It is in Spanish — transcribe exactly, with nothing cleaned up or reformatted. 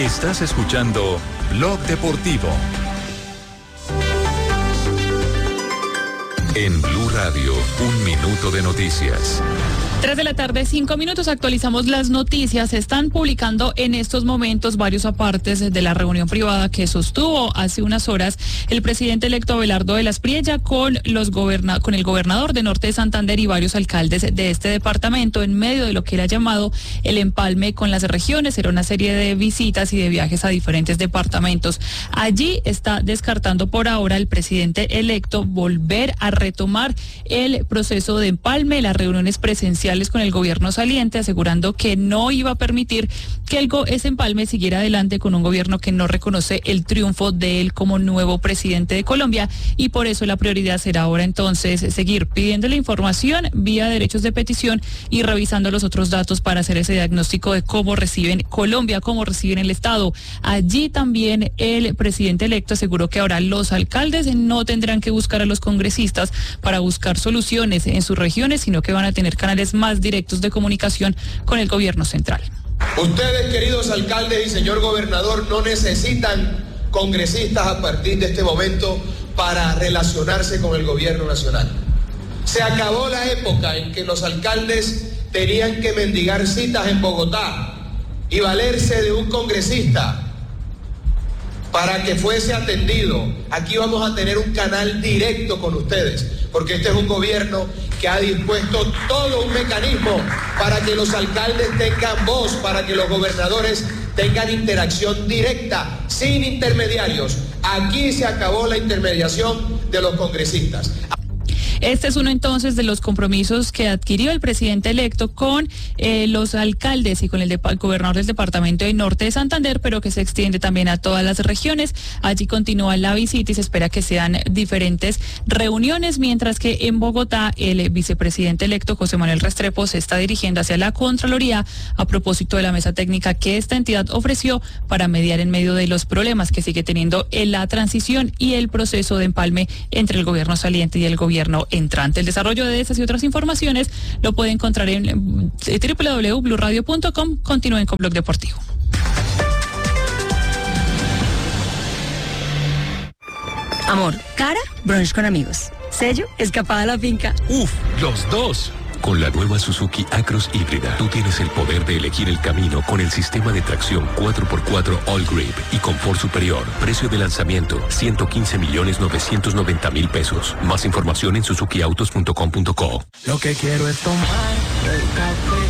Estás escuchando Blog Deportivo. En Blue Radio, un minuto de noticias. Tres de la tarde, cinco minutos, actualizamos las noticias. Se están publicando en estos momentos varios apartes de la reunión privada que sostuvo hace unas horas el presidente electo Abelardo de la Espriella con los goberna con el gobernador de Norte de Santander y varios alcaldes de este departamento en medio de lo que él ha llamado el empalme con las regiones. Era una serie de visitas y de viajes a diferentes departamentos. Allí está descartando por ahora el presidente electo volver a retomar el proceso de empalme, las reuniones presenciales con el gobierno saliente, asegurando que no iba a permitir que el go- ese empalme siguiera adelante con un gobierno que no reconoce el triunfo de él como nuevo presidente de Colombia, y por eso la prioridad será ahora entonces seguir pidiendo la información vía derechos de petición y revisando los otros datos para hacer ese diagnóstico de cómo reciben Colombia, cómo reciben el Estado. Allí también el presidente electo aseguró que ahora los alcaldes no tendrán que buscar a los congresistas para buscar soluciones en sus regiones, sino que van a tener canales más directos de comunicación con el gobierno central. Ustedes, queridos alcaldes y señor gobernador, no necesitan congresistas a partir de este momento para relacionarse con el gobierno nacional. Se acabó la época en que los alcaldes tenían que mendigar citas en Bogotá y valerse de un congresista para que fuese atendido. Aquí vamos a tener un canal directo con ustedes, porque este es un gobierno que ha dispuesto todo un mecanismo para que los alcaldes tengan voz, para que los gobernadores tengan interacción directa, sin intermediarios. Aquí se acabó la intermediación de los congresistas. Este es uno entonces de los compromisos que adquirió el presidente electo con eh, los alcaldes y con el, de, el gobernador del departamento de Norte de Santander, pero que se extiende también a todas las regiones. Allí continúa la visita y se espera que sean diferentes reuniones, mientras que en Bogotá el vicepresidente electo José Manuel Restrepo se está dirigiendo hacia la Contraloría a propósito de la mesa técnica que esta entidad ofreció para mediar en medio de los problemas que sigue teniendo en la transición y el proceso de empalme entre el gobierno saliente y el gobierno entrante. El desarrollo de esas y otras informaciones lo puede encontrar en doble u doble u doble u punto blue radio punto com. Continúen con Blog Deportivo. Amor, cara, brunch con amigos. Sello, escapada a la finca. ¡Uf! ¡Los dos! Con la nueva Suzuki Acros híbrida, tú tienes el poder de elegir el camino con el sistema de tracción cuatro por cuatro All Grip y confort superior. Precio de lanzamiento, ciento quince millones novecientos noventa mil pesos. Más información en suzuki autos punto com punto co. Lo que quiero es tomar el café